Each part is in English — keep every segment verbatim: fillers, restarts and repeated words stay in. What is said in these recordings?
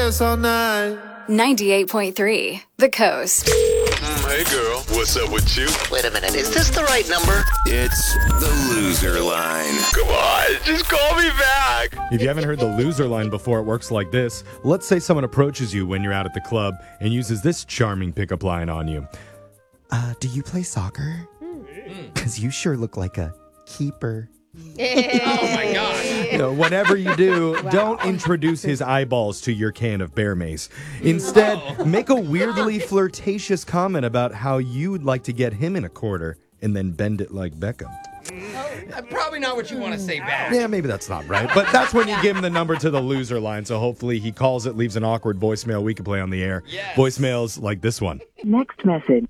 dance all night. ninety-eight point three, The Coast. Mm, hey, girl. What's up with you? Wait a minute. Is this the right number? It's the loser line. Come on, just call me back. If you haven't heard the loser line before, it works like this. Let's say someone approaches you when you're out at the club and uses this charming pickup line on you. Uh, do you play soccer? Because you sure look like a keeper. Oh, my gosh. You know, whatever you do, wow. Don't introduce his eyeballs to your can of bear mace. Instead, oh. make a weirdly flirtatious comment about how you'd like to get him in a quarter and then bend it like Beckham. Oh, probably not what you want to say back. Yeah, maybe that's not right. But that's when you give him the number to the loser line. So hopefully he calls it, leaves an awkward voicemail we can play on the air. Yes. Voicemails like this one. Next message.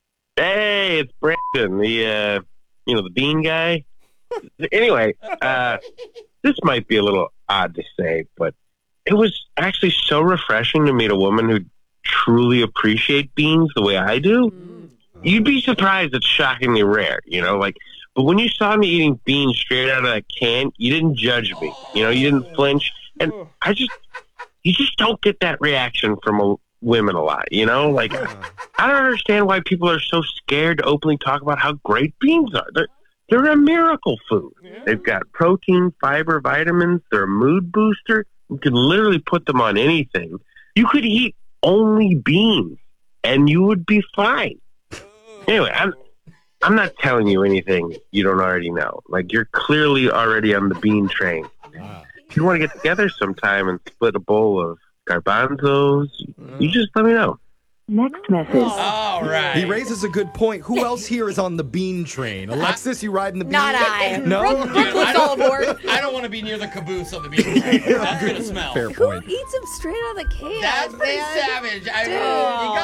Hey, it's Brandon, the, uh, you know, the bean guy. Anyway, uh, this might be a little odd to say, but it was actually so refreshing to meet a woman who truly appreciates beans the way I do. Mm. You'd be surprised it's shockingly rare, you know, like, but when you saw me eating beans straight out of that can, you didn't judge me, you know, you didn't flinch, and I just, you just don't get that reaction from a, women a lot, you know, like, I don't understand why people are so scared to openly talk about how great beans are. They're, They're a miracle food. Yeah. They've got protein, fiber, vitamins. They're a mood booster. You can literally put them on anything. You could eat only beans, and you would be fine. Anyway, I'm I'm not telling you anything you don't already know. Like, you're clearly already on the bean train. Wow. If you want to get together sometime and split a bowl of garbanzos, you just let me know. Next message. All right. He raises a good point. Who else here is on the bean train? Alexis, you riding the bean? Not I. No? Brooke, Brooke was all aboard. I don't want to be near the caboose on the bean train. That's going to smell. Fair point. Who eats them straight out of the can? That's pretty man? savage. I mean, Dude. you